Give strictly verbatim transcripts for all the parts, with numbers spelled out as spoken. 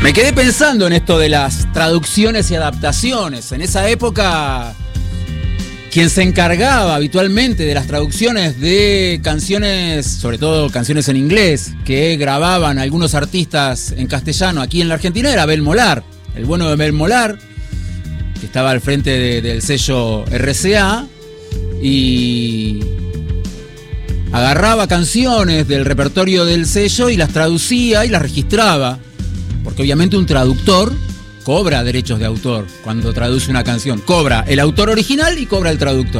Me quedé pensando en esto de las traducciones y adaptaciones. En esa época, quien se encargaba habitualmente de las traducciones de canciones, sobre todo canciones en inglés, que grababan algunos artistas en castellano aquí en la Argentina, era Abel Molar. El bueno de Abel Molar, que estaba al frente de, del sello R C A, y agarraba canciones del repertorio del sello y las traducía y las registraba. Porque obviamente un traductor cobra derechos de autor cuando traduce una canción. Cobra el autor original y cobra el traductor.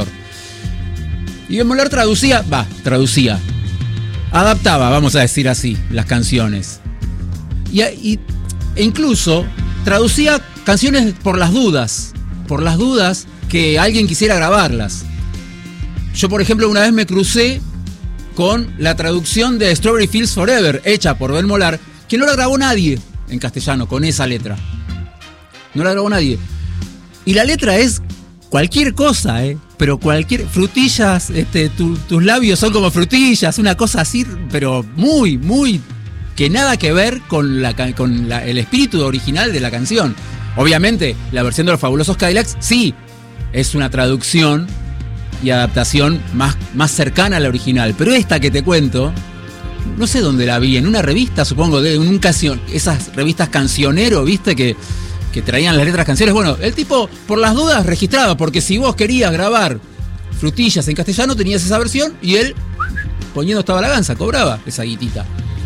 Y Abel Molar traducía, va, traducía. Adaptaba, vamos a decir así, las canciones. Y, y, e incluso traducía canciones por las dudas. Por las dudas que alguien quisiera grabarlas. Yo, por ejemplo, una vez me crucé con la traducción de Strawberry Fields Forever, hecha por Abel Molar, que no la grabó nadie en castellano, con esa letra. No la grabó nadie. Y la letra es cualquier cosa, ¿eh? Pero cualquier... Frutillas, este, tu, tus labios son como frutillas, una cosa así, pero muy, muy... que nada que ver con, la, con la, el espíritu original de la canción. Obviamente, la versión de los Fabulosos Cadillacs, sí, es una traducción y adaptación más, más cercana a la original. Pero esta que te cuento... No sé dónde la vi, en una revista, supongo, de un canción, esas revistas cancionero, ¿viste? Que, que traían las letras canciones. Bueno, el tipo, por las dudas, registraba, porque si vos querías grabar Frutillas en castellano, tenías esa versión y él, poniendo estaba la ganza, cobraba esa guitita.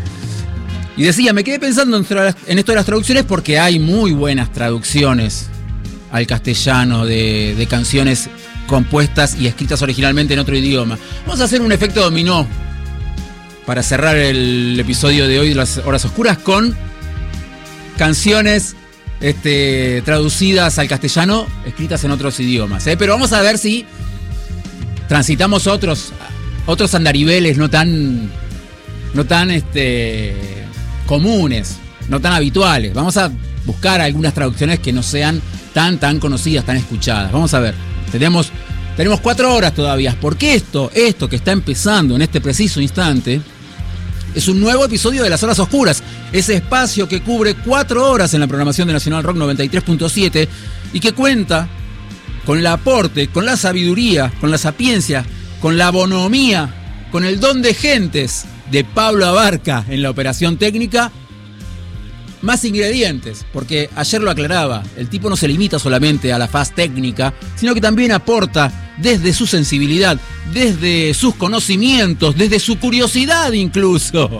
Y decía, me quedé pensando en esto de las traducciones porque hay muy buenas traducciones al castellano de, de canciones compuestas y escritas originalmente en otro idioma. Vamos a hacer un efecto dominó para cerrar el episodio de hoy de las Horas Oscuras con canciones este, traducidas al castellano, escritas en otros idiomas, ¿eh? Pero vamos a ver si transitamos otros, otros andariveles no tan, no tan este, comunes, no tan habituales. Vamos a buscar algunas traducciones que no sean tan, tan conocidas, tan escuchadas. Vamos a ver, tenemos... Tenemos cuatro horas todavía, porque esto, esto que está empezando en este preciso instante, es un nuevo episodio de Las Horas Oscuras, ese espacio que cubre cuatro horas en la programación de Nacional Rock noventa y tres punto siete y que cuenta con el aporte, con la sabiduría, con la sapiencia, con la bonomía, con el don de gentes de Pablo Abarca en la operación técnica. Más ingredientes, porque ayer lo aclaraba, el tipo no se limita solamente a la faz técnica, sino que también aporta desde su sensibilidad, desde sus conocimientos, desde su curiosidad incluso,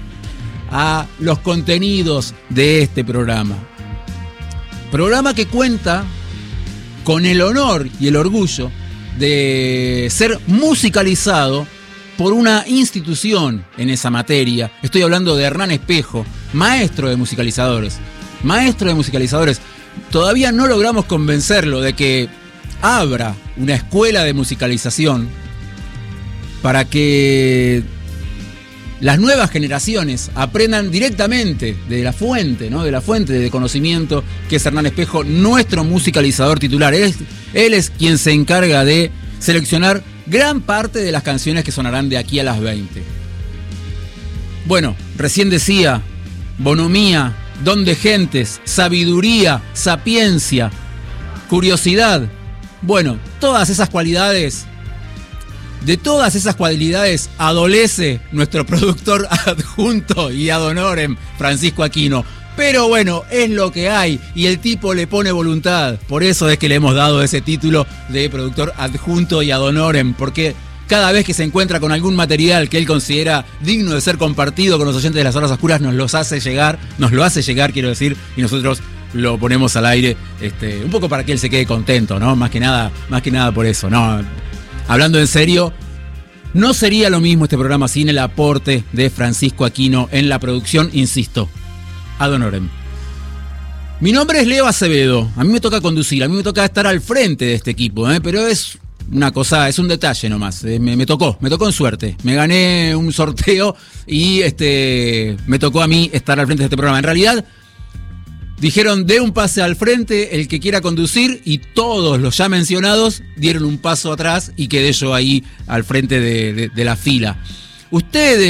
a los contenidos de este programa. Programa que cuenta con el honor y el orgullo de ser musicalizado por una institución en esa materia. Estoy hablando de Hernán Espejo, maestro de musicalizadores. Maestro de musicalizadores. Todavía no logramos convencerlo de que abra una escuela de musicalización para que las nuevas generaciones aprendan directamente de la fuente, ¿no? De la fuente de conocimiento que es Hernán Espejo, nuestro musicalizador titular. Él es, él es quien se encarga de seleccionar gran parte de las canciones que sonarán de aquí a las veinte. Bueno, recién decía, bonomía, don de gentes, sabiduría, sapiencia, curiosidad. Bueno, todas esas cualidades, de todas esas cualidades adolece nuestro productor adjunto y ad honorem, Francisco Aquino. Pero bueno, es lo que hay y el tipo le pone voluntad. Por eso es que le hemos dado ese título de productor adjunto y ad honorem, porque cada vez que se encuentra con algún material que él considera digno de ser compartido con los oyentes de Las Horas Oscuras, nos los hace llegar, nos lo hace llegar, quiero decir, y nosotros lo ponemos al aire, este, un poco para que él se quede contento, ¿no? Más que nada, más que nada por eso, ¿no? Hablando en serio, no sería lo mismo este programa sin el aporte de Francisco Aquino en la producción, insisto, ad honorem. Mi nombre es Leo Acevedo, a mí me toca conducir, a mí me toca estar al frente de este equipo, ¿eh? Pero es una cosa, es un detalle nomás, eh, me, me tocó, me tocó en suerte, me gané un sorteo y este me tocó a mí estar al frente de este programa. En realidad, dijeron de un pase al frente el que quiera conducir y todos los ya mencionados dieron un paso atrás y quedé yo ahí al frente de, de, de la fila. Ustedes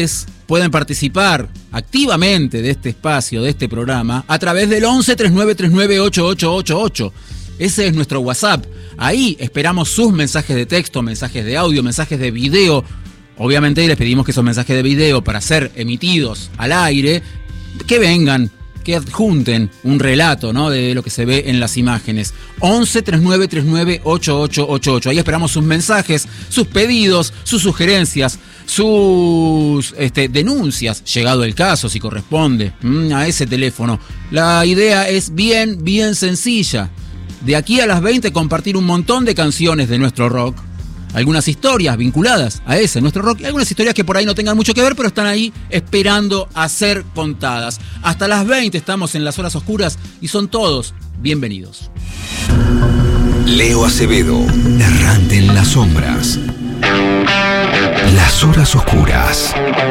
pueden participar activamente de este espacio, de este programa, a través del once, treinta y nueve treinta y nueve, ochenta y ocho ochenta y ocho. Ese es nuestro WhatsApp. Ahí esperamos sus mensajes de texto, mensajes de audio, mensajes de video. Obviamente les pedimos que esos mensajes de video, para ser emitidos al aire, que vengan, que adjunten un relato, ¿no?, de lo que se ve en las imágenes. once, treinta y nueve treinta y nueve, ochenta y ocho ochenta y ocho. Ahí esperamos sus mensajes, sus pedidos, sus sugerencias, sus este, denuncias, llegado el caso, si corresponde, mmm, a ese teléfono. La idea es bien, bien sencilla. De aquí a las veinte compartir un montón de canciones de nuestro rock. Algunas historias vinculadas a ese, nuestro rock, y algunas historias que por ahí no tengan mucho que ver, pero están ahí esperando a ser contadas. Hasta las veinte estamos en Las Horas Oscuras y son todos bienvenidos. Leo Acevedo, errante en las sombras. Las Horas Oscuras.